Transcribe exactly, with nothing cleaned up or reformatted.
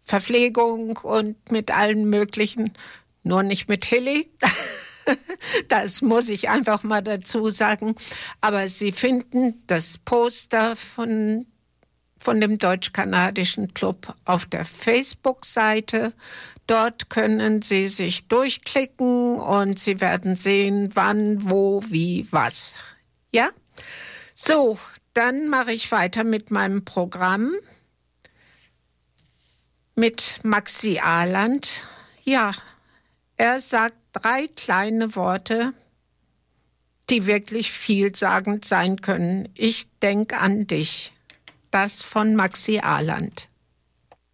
Verpflegung und mit allen möglichen, nur nicht mit Hilly. Das muss ich einfach mal dazu sagen. Aber Sie finden das Poster von, von dem Deutsch-Kanadischen Club auf der Facebook-Seite. Dort können Sie sich durchklicken und Sie werden sehen, wann, wo, wie, was. Ja? So, dann mache ich weiter mit meinem Programm. Mit Maxi Ahland. Ja, er sagt drei kleine Worte, die wirklich vielsagend sein können. Ich denk an dich. Das von Maxi Ahland.